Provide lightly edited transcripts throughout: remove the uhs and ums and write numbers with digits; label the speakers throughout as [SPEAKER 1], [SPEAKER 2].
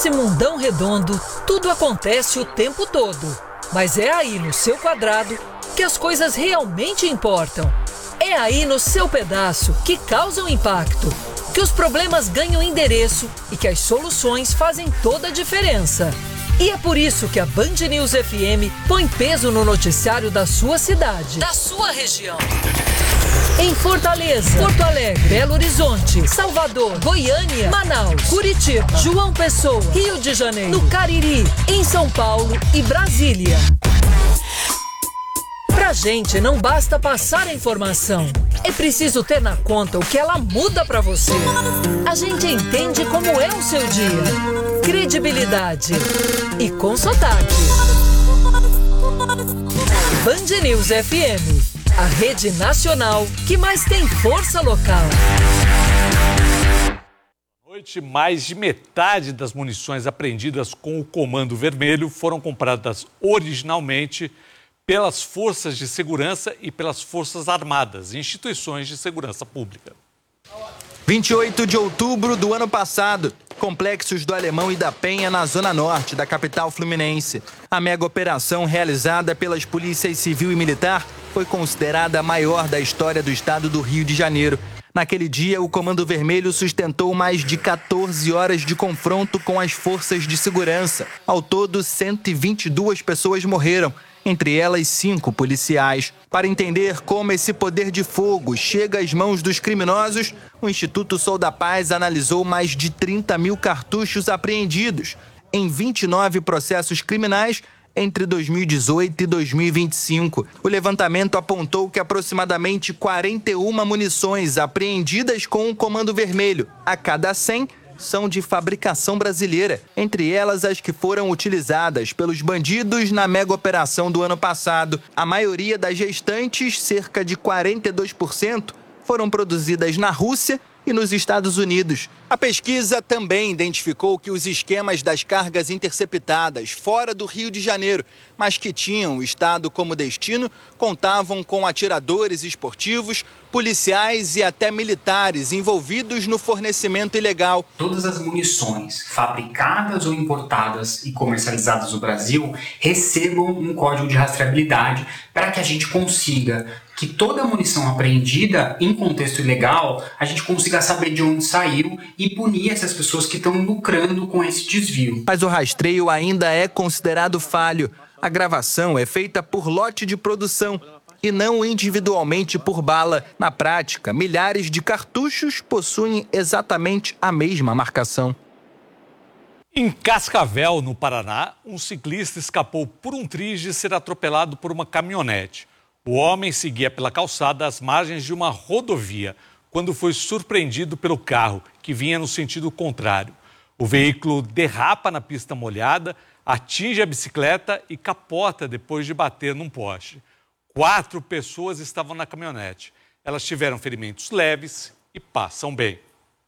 [SPEAKER 1] Nesse mundão redondo, tudo acontece o tempo todo. Mas é aí no seu quadrado que as coisas realmente importam. É aí no seu pedaço que causam impacto, que os problemas ganham endereço e que as soluções fazem toda a diferença. E é por isso que a Band News FM põe peso no noticiário da sua cidade, da sua região. Em Fortaleza, Porto Alegre, Belo Horizonte, Salvador, Goiânia, Manaus, Curitiba, João Pessoa, Rio de Janeiro, no Cariri, em São Paulo e Brasília. Pra gente não basta passar a informação, é preciso ter na conta o que ela muda pra você. A gente entende como é o seu dia, credibilidade e com sotaque. Band News FM, a rede nacional que mais tem força local.
[SPEAKER 2] Noite, mais de metade das munições apreendidas com o Comando Vermelho foram compradas originalmente pelas forças de segurança e pelas forças armadas, instituições de segurança pública.
[SPEAKER 3] 28 de outubro do ano passado, complexos do Alemão e da Penha na zona norte da capital fluminense. A mega operação realizada pelas polícias civil e militar foi considerada a maior da história do estado do Rio de Janeiro. Naquele dia, o Comando Vermelho sustentou mais de 14 horas de confronto com as forças de segurança. Ao todo, 122 pessoas morreram, entre elas 5 policiais. Para entender como esse poder de fogo chega às mãos dos criminosos, o Instituto Sou da Paz analisou mais de 30 mil cartuchos apreendidos em 29 processos criminais entre 2018 e 2025. O levantamento apontou que aproximadamente 41 munições apreendidas com o Comando Vermelho a cada 100 são de fabricação brasileira, entre elas as que foram utilizadas pelos bandidos na mega operação do ano passado. A maioria das restantes, cerca de 42%, foram produzidas na Rússia e nos Estados Unidos. A pesquisa também identificou que os esquemas das cargas interceptadas fora do Rio de Janeiro, mas que tinham o estado como destino, contavam com atiradores esportivos, policiais e até militares envolvidos no fornecimento ilegal.
[SPEAKER 4] Todas as munições fabricadas ou importadas e comercializadas no Brasil recebam um código de rastreabilidade para que a gente consiga que toda a munição apreendida em contexto ilegal, a gente consiga saber de onde saiu e punir essas pessoas que estão lucrando com esse desvio.
[SPEAKER 3] Mas o rastreio ainda é considerado falho. A gravação é feita por lote de produção e não individualmente por bala. Na prática, milhares de cartuchos possuem exatamente a mesma marcação.
[SPEAKER 2] Em Cascavel, no Paraná, um ciclista escapou por um triz de ser atropelado por uma caminhonete. O homem seguia pela calçada às margens de uma rodovia, quando foi surpreendido pelo carro, que vinha no sentido contrário. O veículo derrapa na pista molhada, atinge a bicicleta e capota depois de bater num poste. 4 pessoas estavam na caminhonete. Elas tiveram ferimentos leves e passam bem.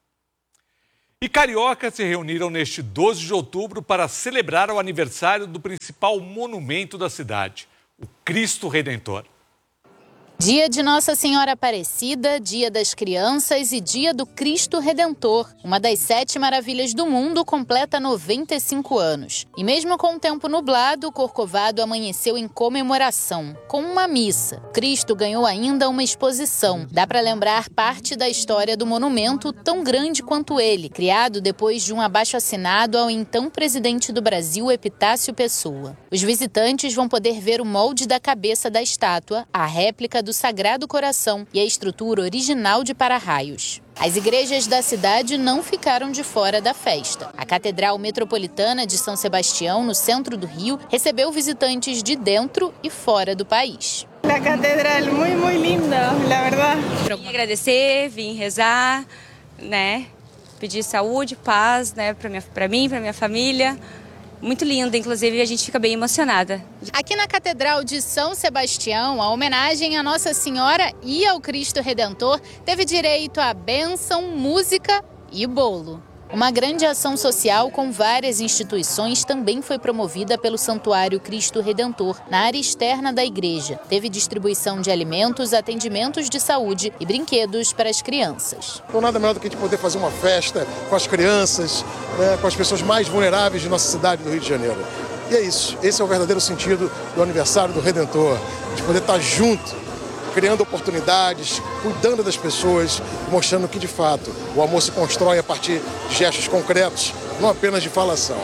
[SPEAKER 2] E cariocas se reuniram neste 12 de outubro para celebrar o aniversário do principal monumento da cidade, o Cristo Redentor.
[SPEAKER 5] Dia de Nossa Senhora Aparecida, Dia das Crianças e Dia do Cristo Redentor. Uma das 7 maravilhas do mundo completa 95 anos. E mesmo com o tempo nublado, o Corcovado amanheceu em comemoração, com uma missa. Cristo ganhou ainda uma exposição. Dá para lembrar parte da história do monumento tão grande quanto ele, criado depois de um abaixo-assinado ao então presidente do Brasil, Epitácio Pessoa. Os visitantes vão poder ver o molde da cabeça da estátua, a réplica do Sagrado Coração e a estrutura original de para-raios. As igrejas da cidade não ficaram de fora da festa. A Catedral Metropolitana de São Sebastião, no centro do Rio, recebeu visitantes de dentro e fora do país.
[SPEAKER 6] A catedral muito linda, na verdade.
[SPEAKER 7] Vim agradecer, vim rezar, pedir saúde, paz, para mim, para minha família. Muito linda, inclusive a gente fica bem emocionada.
[SPEAKER 5] Aqui na Catedral de São Sebastião, a homenagem à Nossa Senhora e ao Cristo Redentor teve direito a bênção, música e bolo. Uma grande ação social com várias instituições também foi promovida pelo Santuário Cristo Redentor, na área externa da igreja. Teve distribuição de alimentos, atendimentos de saúde e brinquedos para as crianças.
[SPEAKER 8] Então nada melhor do que a gente poder fazer uma festa com as crianças, com as pessoas mais vulneráveis de nossa cidade do Rio de Janeiro. E é isso, esse é o verdadeiro sentido do aniversário do Redentor, de poder estar junto, criando oportunidades, cuidando das pessoas, mostrando que, de fato, o amor se constrói a partir de gestos concretos, não apenas de falação.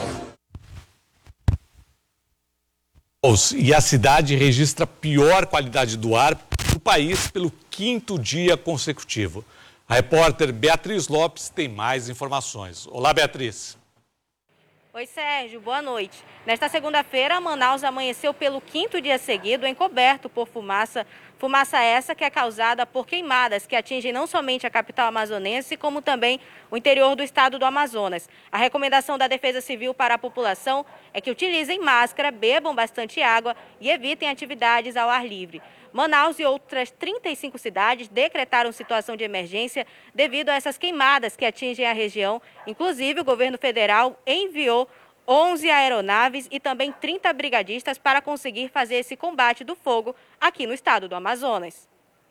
[SPEAKER 2] E a cidade registra a pior qualidade do ar do país pelo 5º dia consecutivo. A repórter Beatriz Lopes tem mais informações. Olá, Beatriz.
[SPEAKER 9] Oi, Sérgio. Boa noite. Nesta segunda-feira, Manaus amanheceu pelo 5º dia seguido encoberto por fumaça. Fumaça essa que é causada por queimadas que atingem não somente a capital amazonense, como também o interior do estado do Amazonas. A recomendação da Defesa Civil para a população é que utilizem máscara, bebam bastante água e evitem atividades ao ar livre. Manaus e outras 35 cidades decretaram situação de emergência devido a essas queimadas que atingem a região. Inclusive, o governo federal enviou 11 aeronaves e também 30 brigadistas para conseguir fazer esse combate do fogo aqui no estado do Amazonas.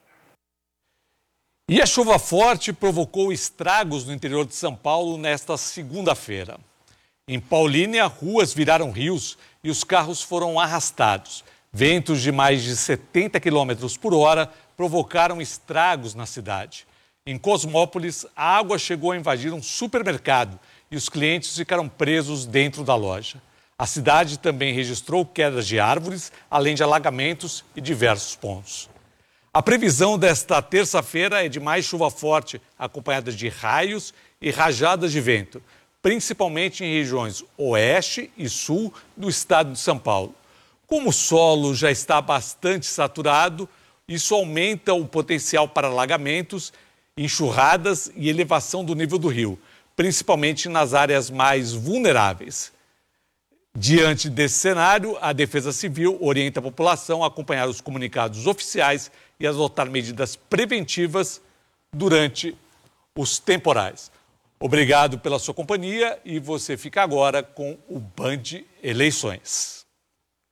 [SPEAKER 2] E a chuva forte provocou estragos no interior de São Paulo nesta segunda-feira. Em Paulínia, ruas viraram rios e os carros foram arrastados. Ventos de mais de 70 km por hora provocaram estragos na cidade. Em Cosmópolis, a água chegou a invadir um supermercado e os clientes ficaram presos dentro da loja. A cidade também registrou quedas de árvores, além de alagamentos e diversos pontos. A previsão desta terça-feira é de mais chuva forte, acompanhada de raios e rajadas de vento, principalmente em regiões oeste e sul do estado de São Paulo. Como o solo já está bastante saturado, isso aumenta o potencial para alagamentos, enxurradas e elevação do nível do rio, principalmente nas áreas mais vulneráveis. Diante desse cenário, a Defesa Civil orienta a população a acompanhar os comunicados oficiais e adotar medidas preventivas durante os temporais. Obrigado pela sua companhia e você fica agora com o Band Eleições.